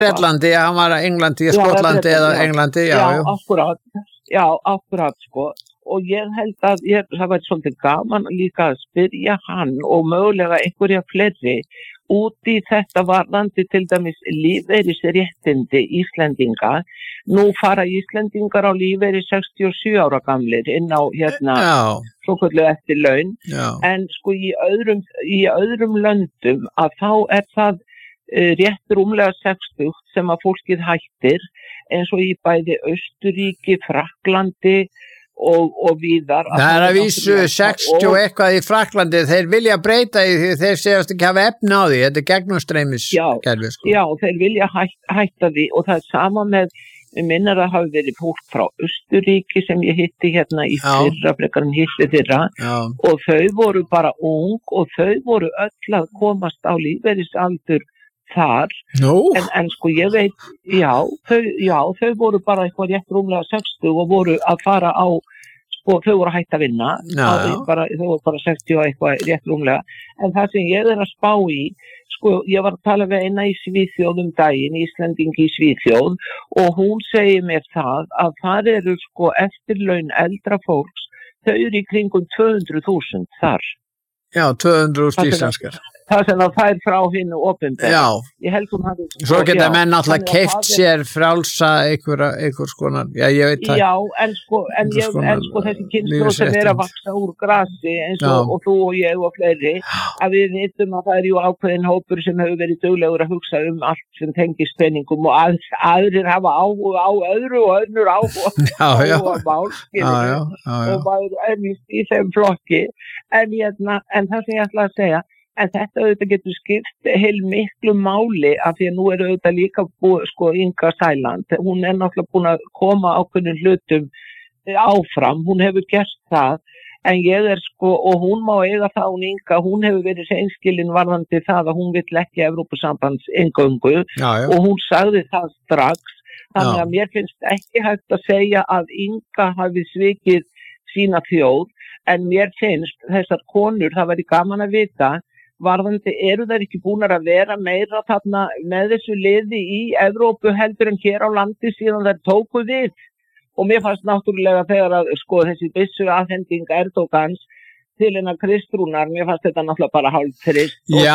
Bretlandi, hann var Englandi, Skotlandi eða Englandi, já. Akkurat, sko. Og ég held að það var svolítið gaman líka að spyrja hann og mögulega einhverja fleiri út í þetta varðandi til dæmis lífeyrisréttindi Íslendinga. Nú fara Íslendingar á lífeyri 67 ára gamlir inn á svokölluðu eftirlaun. En sko í öðrum löndum að þá það rétt rúmlega 60 sem að fólkið hættir eins og í bæði Austurríki, Frakklandi og víðar. Það að vísu 60 og eitthvað í Frakklandi, þeir vilja breyta í því þeir segjast ekki hafa efni á því, þetta gegnumstreymiskerfi. Sko. Já, þeir vilja hætta því og það sama með, ég minna að það hafi verið fólk frá Austurríki sem ég hitti hérna í fyrra, frekar en hitti fyrra og þau voru bara ung og þau voru öll að komast á lífeyrisaldur þar, en sko ég veit, þau voru bara eitthvað rétt rúmlega 60 og voru að fara á, sko þau voru að hætta að vinna, þau voru bara 60 og eitthvað rétt rúmlega, en það sem ég að spá í, sko ég var að tala við eina í Svíþjóð daginn, Íslendingi í Svíþjóð og hún segir mér það að það eru sko eftirlaun eldra fólks, þau eru í kringum 200.000 þar. Já, 200.000 íslenskar. Það sem það fær frá hinu opinber. Já. Ég held hafi, svo geta menn alltaf keypt sér frjálsa einhver skonar. Já, ég veit það. Já, en sko þessi kynslóð sem að vaxa úr grasi eins og þú og ég og fleiri, að við vitum að það jú ákveðin hópur sem hefur verið duglegur að hugsa allt sem tengist peningum og aðrir hafa áhuga á öðru og önnur áhuga mál, og maður í þeim flokki. En það sem ég ætla að segja, en þetta auðvitað getur skipt heil miklu máli af því að nú auðvitað líka sko Inga Sæland, hún náttúrulega búin að koma ákveðnum hlutum áfram, hún hefur gert það, en ég sko, og hún má eiga það, hún Inga, hún hefur verið seinskilin varðandi það að hún vill ekki Evrópusambands inngöngu og hún sagði það strax, þannig að mér finnst ekki hægt að segja að Inga hafi svikið sína þjóð, en mér finnst þessar konur, það væri gaman að vita varðandi, eru þær ekki búnar að vera meira þarna með þessu liði í Evrópu heldur en hér á landi síðan þær tóku við og mér fannst náttúrulega þegar að sko þessi byssu afhending Erdogans til hennar Kristrúnar, mér fannst þetta náttúrulega bara hálftrist.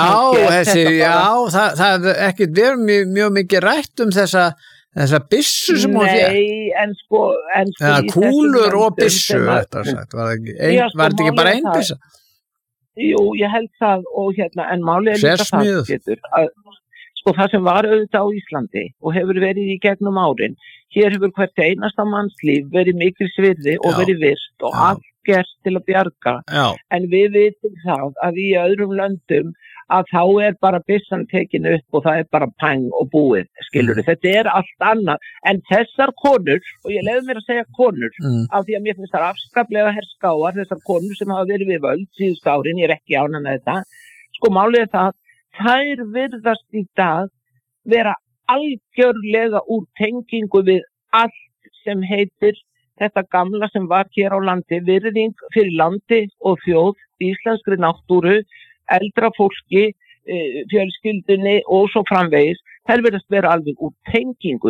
Það er ekki verið mjög mikið rætt þessa byssu sem hún fékk. Nei, en sko kúlur og byssu, þetta sagt, var þetta ekki bara ein byssa? Jú, ég held það og en málið líka það, Pétur, að sko það sem var auðvitað á Íslandi og hefur verið í gegnum árin, hér hefur hvert einasta mannslíf verið mikil svirði og verið virt og allt gert til að bjarga, en við vitum það að í öðrum löndum að þá bara byssan tekin upp og það bara pang og búið, skilur þetta allt annað, en þessar konur, og ég leyfi mér að segja konur, af því að mér finnst það afskaplega herskáar, þessar konur sem hafa verið við völd síðust árin, ég ekki ánægð með þetta, sko málið það, þær virðast í dag vera algjörlega úr tengingu við allt sem heitir þetta gamla sem var hér á landi, virðing fyrir landi og þjóð, íslenskri náttúru, eldra fólki, fjölskyldunni og svo framvegis, þær verðast vera alveg úr tengingu.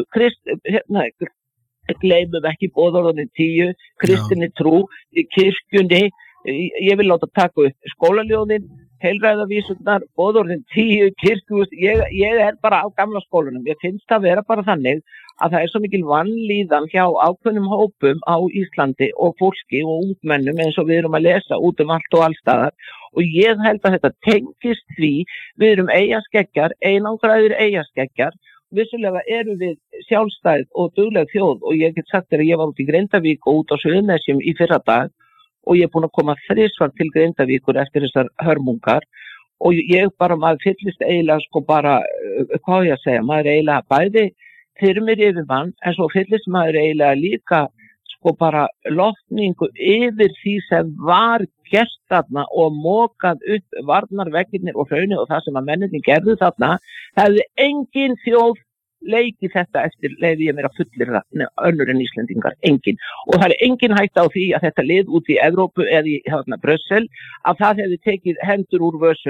Gleymum ekki boðorðin 10, kristinni trú, kirkjunni, ég vil láta taka upp skólaljóðin, heilræðavísurnar, boðorðin 10, kirkjús, ég bara á gamla skólanum, ég finnst það vera bara þannig að það svo mikil vanlíðan hjá ákveðnum hópum á Íslandi og fólki og ungmennum eins og við erum að lesa út allt og allstaðar og ég held að þetta tengist því við erum eyjaskeggjar, einangraðir eyjaskeggjar, vissulega erum við sjálfstæð og dugleg þjóð og ég get sagt þér að ég var út í Grindavík og út á Suðurnesjum í fyrradag og ég er búin að koma 3 til Grindavíkur eftir þessar hörmungar og ég bara, maður fyllist eiginlega sko bara, hvað ég að segja, maður eiginlega bæði þyrmir yfir mann, en svo fyllist maður eiginlega líka sko bara lotningu yfir því sem var gert þarna og mokað upp varnarveggirnir og hraunið og það sem að menninni gerðu þarna, það hefði engin þjóð leikið þetta eftir leiði ég mér að fullyrða önnur en Íslendingar, engin. Og það engin hætta á því að þetta lið út í Evrópu eða í Brussel, að það hefði tekið hendur úr vössum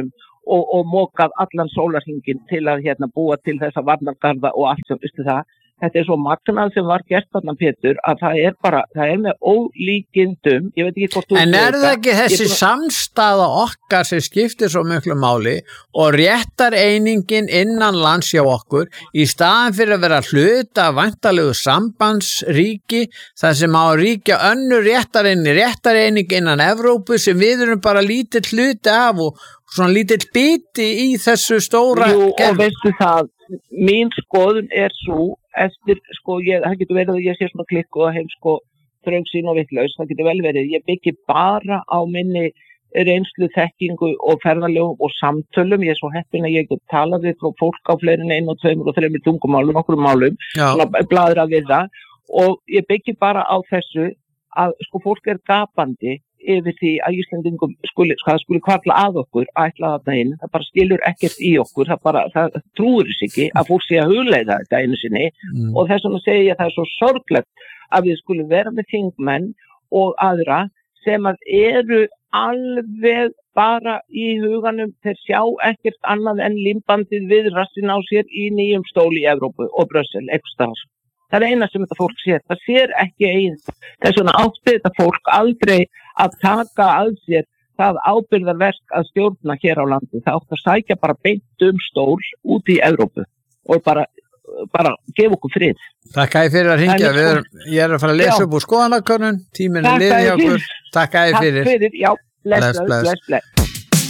og mókað allan sólarhringinn til að búa til þessa varnargarða og allt sem, veistu það. Þetta svo magnað sem var gert þarna, Pétur, að það er með ólíkindum, ég veit ekki hvort þú... En það ekki þessi samstaða okkar sem skiptir svo miklu máli og réttareiningin innan lands hjá okkur í staðan fyrir að vera hluta af væntanlegu sambandsríki, þar sem á að ríkja önnur réttareining innan Evrópu sem við erum bara lítill hluti af og svona lítill biti í þessu stóra... Jú, og veistu það, mín skoðun svo eftir, það getur verið að ég sé svona klikku og heim þröngsýn og vitlaus, það getur vel verið, ég byggi bara á minni reynslu, þekkingu og ferðalögum og samtölum, ég svo heppin að ég get talað við frá fólk á fleiri en 1 og 2 og 3 tungumálum, okkur málum, svona bladra við það og ég byggi bara á þessu að fólk gapandi yfir því að Íslendingum skuli kvarla að okkur að ætla þarna inn, það bara skilur ekkert í okkur, það trúir þess ekki að fólk sé að hugleiða þetta einu sinni og þess vegna segi ég að það svo sorglegt að við skulum vera með þingmenn og aðra sem að eru alveg bara í huganum, þeir sjá ekkert annað en limbandið við rassin á sér í nýjum stóli í Evrópu og Brussel, eitthvað. Það eina sem þetta fólk sér, það sér ekki eins. Þess vegna átti þetta fólk aldrei að taka að sér það ábyrgðarverk að stjórna hér á landi. Það átti að sækja bara beint stól út í Evrópu og bara gefa okkur frið. Takk að þið fyrir að hringja. Ég að fara að lesa upp úr skoðanakönnun. Tíminn liðið hjá okkur. Takk að þið fyrir. Takk fyrir, já. Bless.